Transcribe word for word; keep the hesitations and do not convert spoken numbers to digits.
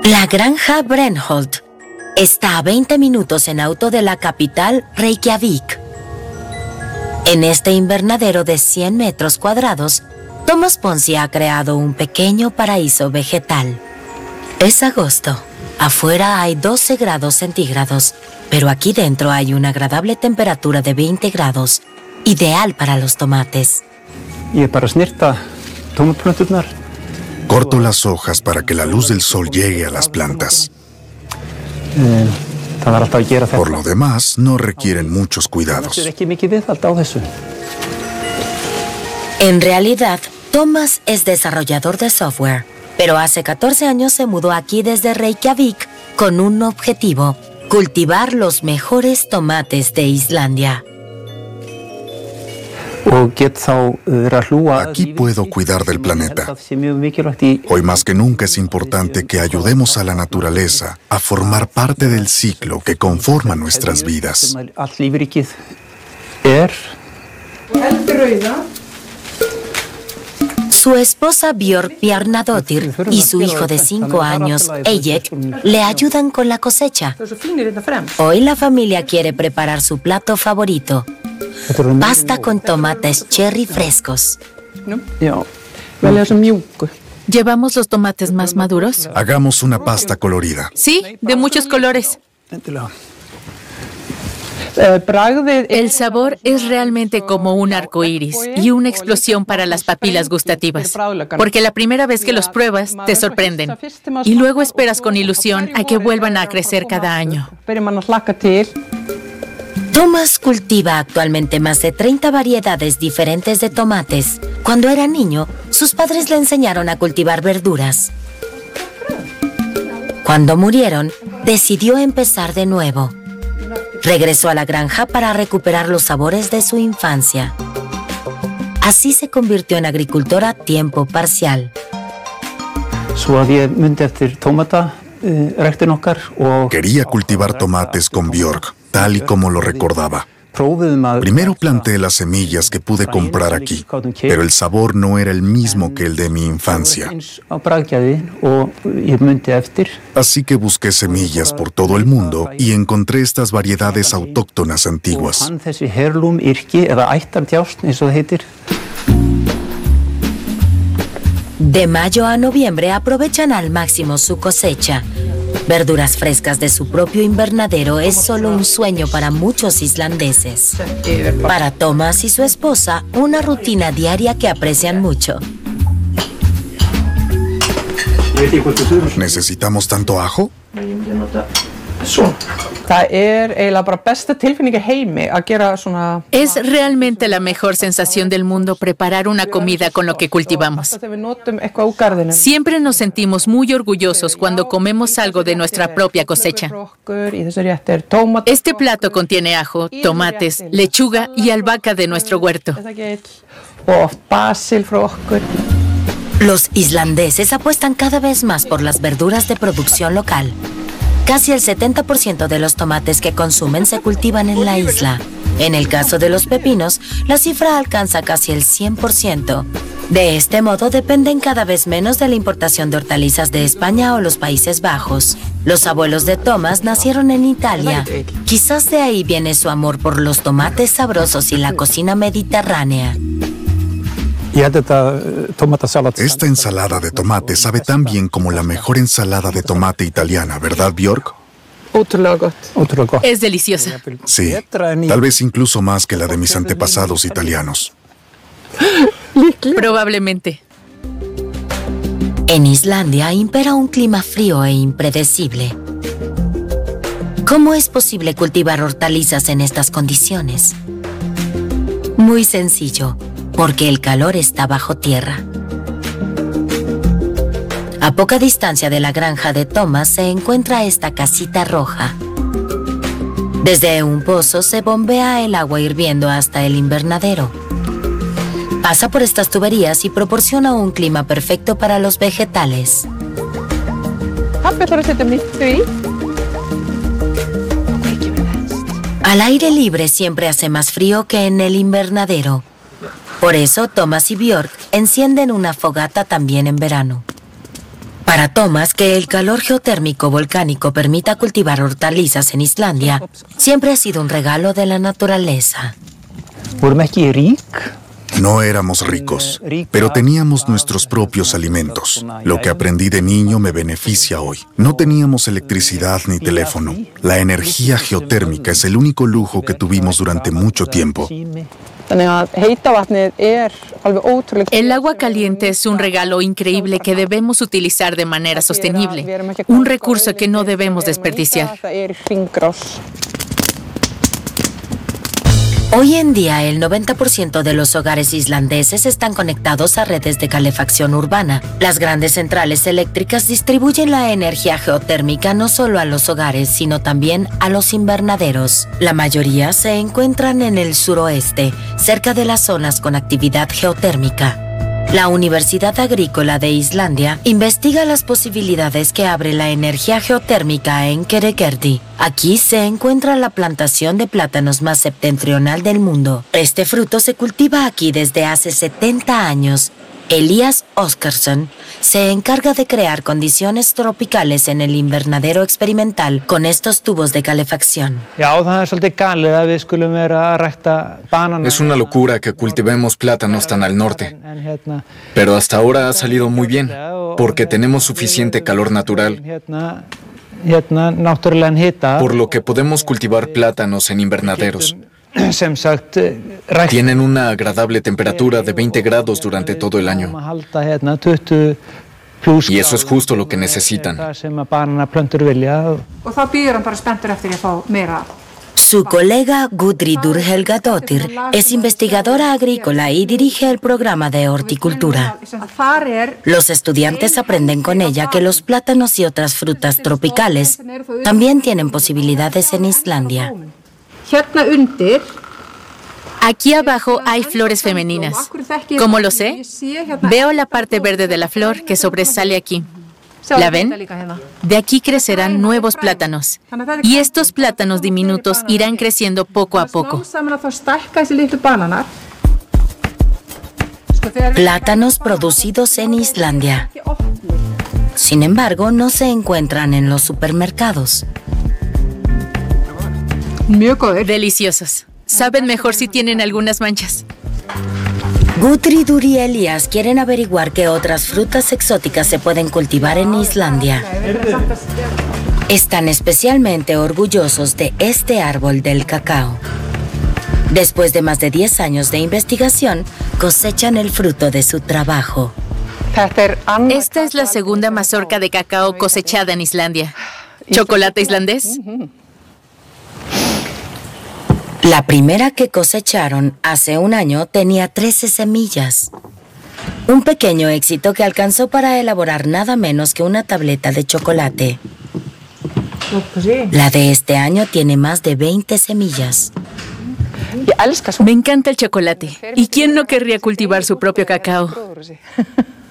La granja Brennholt está a veinte minutos en auto de la capital Reykjavik. En este invernadero de cien metros cuadrados, Thomas Ponsi ha creado un pequeño paraíso vegetal. Es agosto. Afuera hay doce grados centígrados, pero aquí dentro hay una agradable temperatura de veinte grados, ideal para los tomates. Y para snirta tomatplönturnar. Corto las hojas para que la luz del sol llegue a las plantas. Eh, Por lo demás, no requieren muchos cuidados. En realidad, Thomas es desarrollador de software, pero hace catorce años se mudó aquí desde Reykjavik con un objetivo: cultivar los mejores tomates de Islandia. Aquí puedo cuidar del planeta. Hoy más que nunca es importante que ayudemos a la naturaleza a formar parte del ciclo que conforma nuestras vidas. Su esposa Björk Bjarnadóttir y su hijo de cinco años, Ejek, le ayudan con la cosecha. Hoy la familia quiere preparar su plato favorito: pasta con tomates cherry frescos. ¿Llevamos los tomates más maduros? Hagamos una pasta colorida. Sí, de muchos colores. El sabor es realmente como un arco iris y una explosión para las papilas gustativas, porque la primera vez que los pruebas te sorprenden y luego esperas con ilusión a que vuelvan a crecer cada año. Thomas cultiva actualmente más de treinta variedades diferentes de tomates. Cuando era niño, sus padres le enseñaron a cultivar verduras. Cuando murieron, decidió empezar de nuevo. Regresó a la granja para recuperar los sabores de su infancia. Así se convirtió en agricultor a tiempo parcial. Quería cultivar tomates con Björk, tal y como lo recordaba. Primero planté las semillas que pude comprar aquí, pero el sabor no era el mismo que el de mi infancia. Así que busqué semillas por todo el mundo y encontré estas variedades autóctonas antiguas. De mayo a noviembre aprovechan al máximo su cosecha. Verduras frescas de su propio invernadero es solo un sueño para muchos islandeses. Para Thomas y su esposa, una rutina diaria que aprecian mucho. ¿Necesitamos tanto ajo? Es realmente la mejor sensación del mundo preparar una comida con lo que cultivamos. Siempre nos sentimos muy orgullosos cuando comemos algo de nuestra propia cosecha. Este plato contiene ajo, tomates, lechuga y albahaca de nuestro huerto. Los islandeses apuestan cada vez más por las verduras de producción local. Casi el setenta por ciento de los tomates que consumen se cultivan en la isla. En el caso de los pepinos, la cifra alcanza casi el cien por ciento. De este modo, dependen cada vez menos de la importación de hortalizas de España o los Países Bajos. Los abuelos de Thomas nacieron en Italia. Quizás de ahí viene su amor por los tomates sabrosos y la cocina mediterránea. Esta ensalada de tomate sabe tan bien como la mejor ensalada de tomate italiana, ¿verdad, Björk? Es deliciosa. Sí, tal vez incluso más que la de mis antepasados italianos. Probablemente. En Islandia impera un clima frío e impredecible. ¿Cómo es posible cultivar hortalizas en estas condiciones? Muy sencillo, porque el calor está bajo tierra. A poca distancia de la granja de Thomas se encuentra esta casita roja. Desde un pozo se bombea el agua hirviendo hasta el invernadero. Pasa por estas tuberías y proporciona un clima perfecto para los vegetales. Al aire libre siempre hace más frío que en el invernadero. Por eso, Thomas y Björk encienden una fogata también en verano. Para Thomas, que el calor geotérmico volcánico permita cultivar hortalizas en Islandia siempre ha sido un regalo de la naturaleza. No éramos ricos, pero teníamos nuestros propios alimentos. Lo que aprendí de niño me beneficia hoy. No teníamos electricidad ni teléfono. La energía geotérmica es el único lujo que tuvimos durante mucho tiempo. El agua caliente es un regalo increíble que debemos utilizar de manera sostenible, un recurso que no debemos desperdiciar. Hoy en día, el noventa por ciento de los hogares islandeses están conectados a redes de calefacción urbana. Las grandes centrales eléctricas distribuyen la energía geotérmica no solo a los hogares, sino también a los invernaderos. La mayoría se encuentran en el suroeste, cerca de las zonas con actividad geotérmica. La Universidad Agrícola de Islandia investiga las posibilidades que abre la energía geotérmica en Kerekerdi. Aquí se encuentra la plantación de plátanos más septentrional del mundo. Este fruto se cultiva aquí desde hace setenta años. Elias Oscarsson se encarga de crear condiciones tropicales en el invernadero experimental con estos tubos de calefacción. Es una locura que cultivemos plátanos tan al norte, pero hasta ahora ha salido muy bien, porque tenemos suficiente calor natural, por lo que podemos cultivar plátanos en invernaderos. Tienen una agradable temperatura de veinte grados durante todo el año. Y eso es justo lo que necesitan. Su colega Gudridur Helgadóttir es investigadora agrícola y dirige el programa de horticultura. Los estudiantes aprenden con ella que los plátanos y otras frutas tropicales también tienen posibilidades en Islandia. Aquí abajo hay flores femeninas. ¿Cómo lo sé? Veo la parte verde de la flor que sobresale aquí. ¿La ven? De aquí crecerán nuevos plátanos. Y estos plátanos diminutos irán creciendo poco a poco. Plátanos producidos en Islandia. Sin embargo, no se encuentran en los supermercados. Deliciosos. Saben mejor si tienen algunas manchas. Gudridur y Elias quieren averiguar qué otras frutas exóticas se pueden cultivar en Islandia. Están especialmente orgullosos de este árbol del cacao. Después de más de diez años de investigación, cosechan el fruto de su trabajo. Esta es la segunda mazorca de cacao cosechada en Islandia. ¿Chocolate islandés? La primera que cosecharon hace un año tenía trece semillas. Un pequeño éxito que alcanzó para elaborar nada menos que una tableta de chocolate. La de este año tiene más de veinte semillas. Me encanta el chocolate. ¿Y quién no querría cultivar su propio cacao?